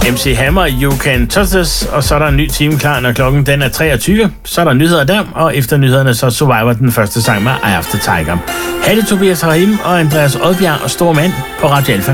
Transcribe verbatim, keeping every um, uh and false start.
M C Hammer, You Can Touch This, og så er der en ny time klar, når klokken den er treogtyve. Så er der nyheder der, og efter nyhederne så Survivor, den første sang med Eye of the Tiger. Ha' det, Tobias Rahim og Andreas Odbjerg og Stor Mand på Radio Alfa.